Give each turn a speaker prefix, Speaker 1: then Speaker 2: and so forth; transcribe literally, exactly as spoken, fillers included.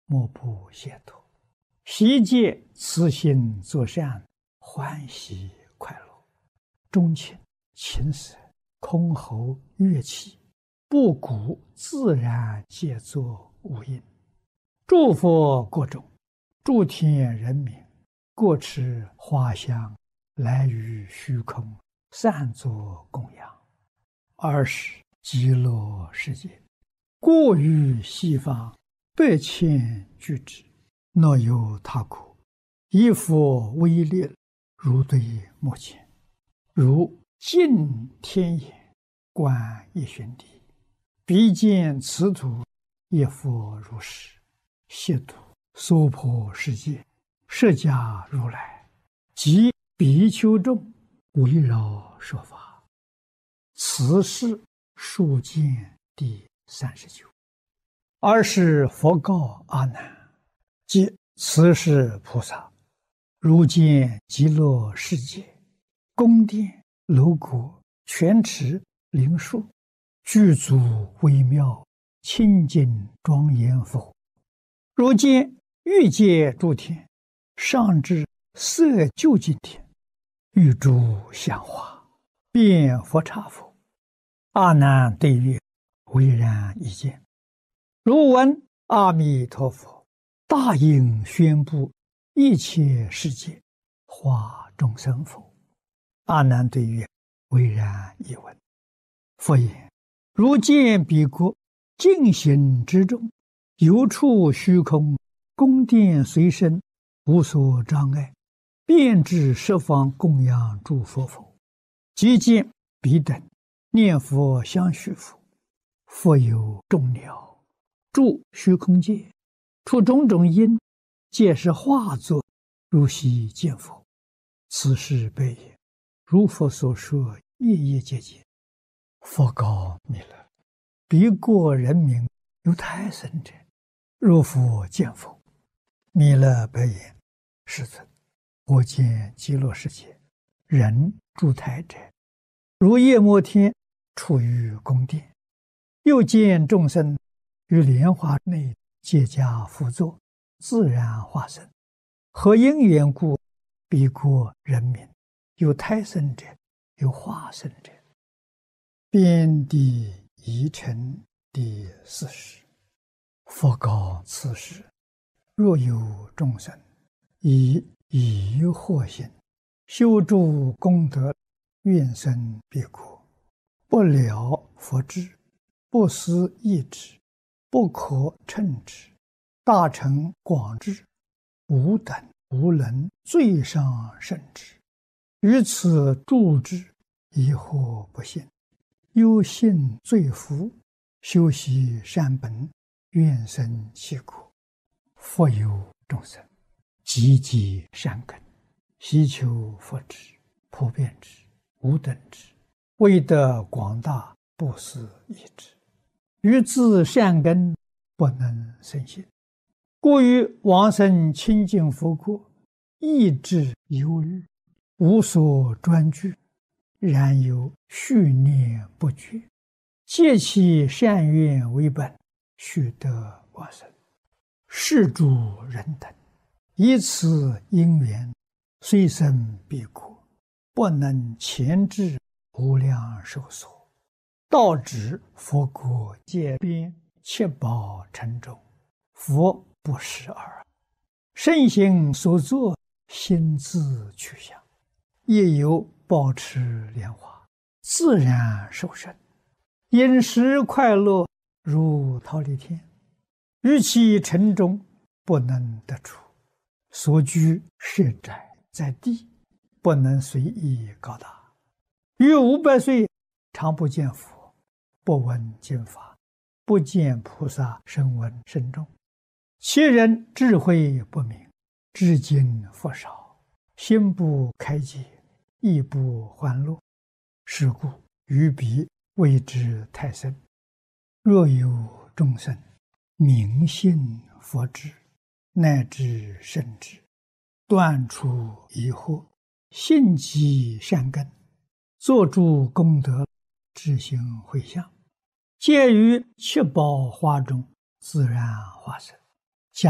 Speaker 1: 莫不解脱。习戒慈心作善，欢喜快乐。钟情、琴瑟、箜篌、乐器，不鼓自然皆作无音。诸佛国中，诸天人民，各持花香，来于虚空，散作供养。二是极乐世界，过于西方，百千俱之，若有他国，以佛威力，如对目前。如尽天眼，观一旬地，必见此土，一佛如是，悉土娑婆世界，释迦如来及比丘众，围绕说法。此是数见第三十九。二是佛告阿难：即此是菩萨，如见极乐世界，宫殿、楼阁、泉池、灵树，具足微妙，清净庄严佛。如见欲界诸天，上至色究竟天，欲诸香花，遍佛刹佛。阿难对曰：唯然一见。如闻阿弥陀佛大应宣布一切世界，化众生否？阿难对曰：唯然一闻。佛言：如见彼国净行之中，有处虚空，宫殿随身，无所障碍，遍至十方供养诸佛否？即见彼等念佛相续佛，佛有众鸟住虚空界，出种种因，皆是化作，如悉见佛。此是悲也。如佛所说，夜夜皆见。佛告弥勒：彼国人民有胎生者，若复见否？弥勒白言：世尊，我见极乐世界人住胎者，如夜摩天处于宫殿，又见众生于莲花内皆加辅佐，自然化身。何因缘故？彼国人民有胎生者，有化身者。遍地遗尘第四十。佛告此时：若有众生以疑惑心修诸功德，愿生彼国，不了佛智，不思议之，不可称之，大乘广智，无等无能，最上甚至。于此住之，疑惑不信，忧信罪福，修习善本，愿生其国。佛有众生积极善根，希求佛智，普遍之，无等之，为得广大，不思议之。于自善根不能生信，故于往生清净佛国，意志忧虑，无所专具，然有续念不绝，借其善愿为本，须得往生。是诸人等以此因缘，虽生彼国，不能前至无量寿所，到指佛国界边，七宝城中，佛不识耳。圣行所作，心自去向，亦有保持莲花，自然受生，饮食快乐，如忉利天。于其城中不能得出，所居设宅在地，不能随意高大。于五百岁常不见佛，不闻经法，不见菩萨声闻声众。其人智慧不明，知经佛少，心不开解，亦不欢乐。是故于彼谓之太深。若有众生明信佛智，乃至圣智，断除疑惑，信积善根，作诸功德，知行回向，皆于七宝花中自然化身。